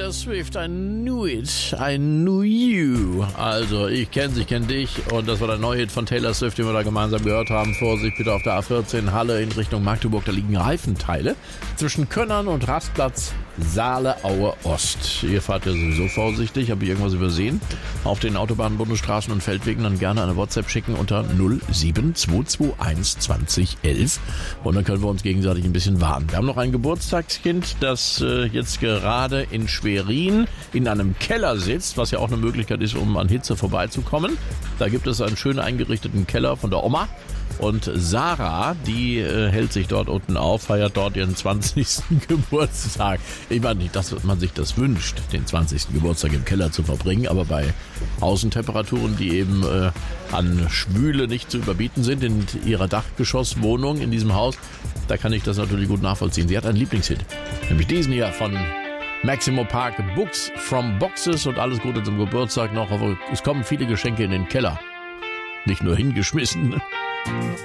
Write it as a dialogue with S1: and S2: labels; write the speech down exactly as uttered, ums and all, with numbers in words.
S1: Taylor Swift, I knew it, I knew you. Also, ich kenne sie, ich kenne dich. Und das war der neue Hit von Taylor Swift, den wir da gemeinsam gehört haben. Vorsicht bitte auf der A vierzehn Halle in Richtung Magdeburg. Da liegen Reifenteile zwischen Könnern und Rastplatz Saale-Aue Ost. Ihr fahrt ja sowieso vorsichtig. Habe ich irgendwas übersehen? Auf den Autobahnen, Bundesstraßen und Feldwegen dann gerne eine WhatsApp schicken unter null sieben zwei zwei eins zwanzig elf. Und dann können wir uns gegenseitig ein bisschen warnen. Wir haben noch ein Geburtstagskind, das äh, jetzt gerade in Schwerin in einem Keller sitzt, was ja auch eine Möglichkeit ist, um an Hitze vorbeizukommen. Da gibt es einen schön eingerichteten Keller von der Oma. Und Sarah, die äh, hält sich dort unten auf, feiert dort ihren zwanzigsten Geburtstag. Ich meine nicht, dass man sich das wünscht, den zwanzigsten Geburtstag im Keller zu verbringen, aber bei Außentemperaturen, die eben äh, an Schwüle nicht zu überbieten sind in ihrer Dachgeschosswohnung in diesem Haus, da kann ich das natürlich gut nachvollziehen. Sie hat einen Lieblingshit, nämlich diesen hier von Maximo Park, Books from Boxes, und alles Gute zum Geburtstag noch. Es kommen viele Geschenke in den Keller, nicht nur hingeschmissen.